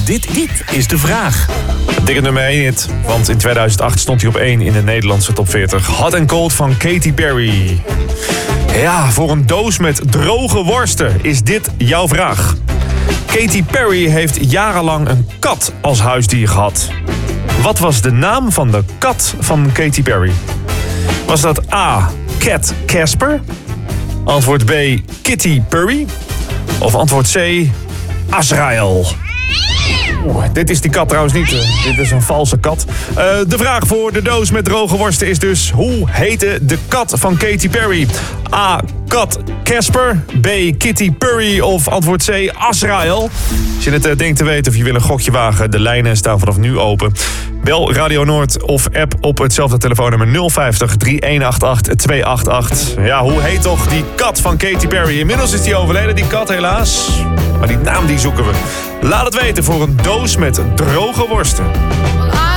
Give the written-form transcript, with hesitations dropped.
Dit is de vraag. Dikke nummer 1 hit, want in 2008 stond hij op 1 in de Nederlandse top 40. Hot and Cold van Katy Perry. Ja, voor een doos met droge worsten is dit jouw vraag. Katy Perry heeft jarenlang een kat als huisdier gehad. Wat was de naam van de kat van Katy Perry? Was dat A, Cat Casper? Antwoord B, Kitty Perry? Of antwoord C, Azrael? Dit is die kat trouwens niet. Dit is een valse kat. De vraag voor de doos met droge worsten is dus... hoe heette de kat van Katy Perry? A. Cat Casper. B. Kitty Perry. Of antwoord C. Azrael. Als je het denkt te weten of je wil een gokje wagen... de lijnen staan vanaf nu open. Bel Radio Noord of app op hetzelfde telefoonnummer 050 3188 288. Ja, hoe heet toch die kat van Katy Perry? Inmiddels is die overleden, die kat helaas. Maar die naam die zoeken we. Laat het weten voor een doos met droge worsten.